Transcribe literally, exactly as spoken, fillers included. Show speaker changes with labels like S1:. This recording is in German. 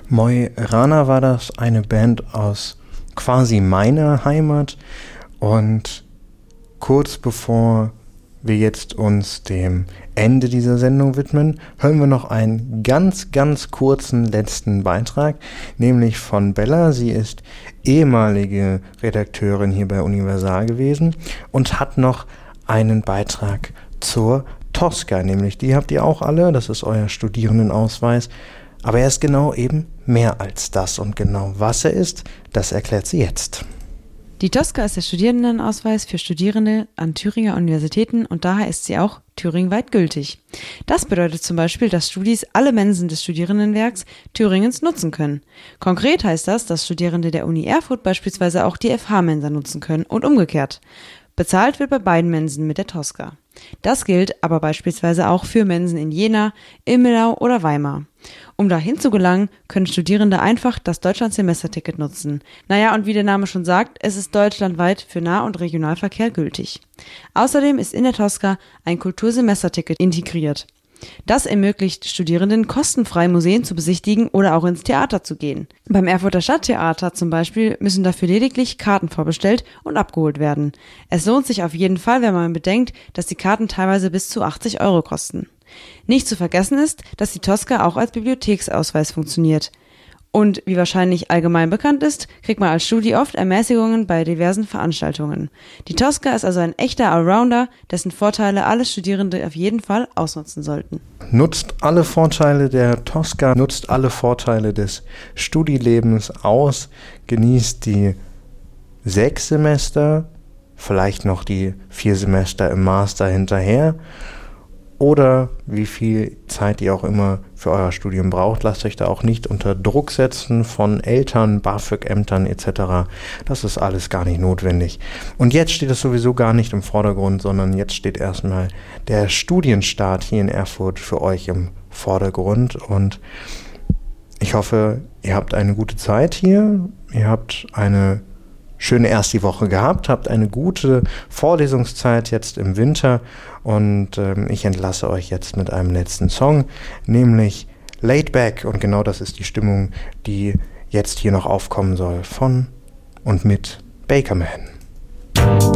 S1: Moi Rana war das, eine Band aus quasi meiner Heimat, und kurz bevor wir jetzt uns dem Ende dieser Sendung widmen, hören wir noch einen ganz, ganz kurzen letzten Beitrag, nämlich von Bella. Sie ist ehemalige Redakteurin hier bei Universal gewesen und hat noch einen Beitrag zur Tosca, nämlich die habt ihr auch alle, das ist euer Studierendenausweis. Aber er ist genau eben mehr als das, und genau was er ist, das erklärt sie jetzt.
S2: Die Tosca ist der Studierendenausweis für Studierende an Thüringer Universitäten und daher ist sie auch thüringweit gültig. Das bedeutet zum Beispiel, dass Studis alle Mensen des Studierendenwerks Thüringens nutzen können. Konkret heißt das, dass Studierende der Uni Erfurt beispielsweise auch die F H-Mensa nutzen können und umgekehrt. Bezahlt wird bei beiden Mensen mit der Tosca. Das gilt aber beispielsweise auch für Mensen in Jena, Ilmenau oder Weimar. Um dahin zu gelangen, können Studierende einfach das Deutschland-Semesterticket nutzen. Naja, und wie der Name schon sagt, es ist deutschlandweit für Nah- und Regionalverkehr gültig. Außerdem ist in der Tosca ein Kultursemesterticket integriert. Das ermöglicht Studierenden, kostenfrei Museen zu besichtigen oder auch ins Theater zu gehen. Beim Erfurter Stadttheater zum Beispiel müssen dafür lediglich Karten vorbestellt und abgeholt werden. Es lohnt sich auf jeden Fall, wenn man bedenkt, dass die Karten teilweise bis zu achtzig Euro kosten. Nicht zu vergessen ist, dass die Tosca auch als Bibliotheksausweis funktioniert. Und wie wahrscheinlich allgemein bekannt ist, kriegt man als Studi oft Ermäßigungen bei diversen Veranstaltungen. Die Tosca ist also ein echter Allrounder, dessen Vorteile alle Studierende auf jeden Fall ausnutzen sollten.
S1: Nutzt alle Vorteile der Tosca, nutzt alle Vorteile des Studilebens aus, genießt die sechs Semester, vielleicht noch die vier Semester im Master hinterher. Oder wie viel Zeit ihr auch immer für euer Studium braucht, lasst euch da auch nicht unter Druck setzen von Eltern, BAföG-Ämtern et cetera. Das ist alles gar nicht notwendig. Und jetzt steht es sowieso gar nicht im Vordergrund, sondern jetzt steht erstmal der Studienstart hier in Erfurt für euch im Vordergrund. Und ich hoffe, ihr habt eine gute Zeit hier. Ihr habt eine schöne erste Woche gehabt, habt eine gute Vorlesungszeit jetzt im Winter, und ähm, ich entlasse euch jetzt mit einem letzten Song, nämlich Laid Back, und genau das ist die Stimmung, die jetzt hier noch aufkommen soll, von und mit Bakerman.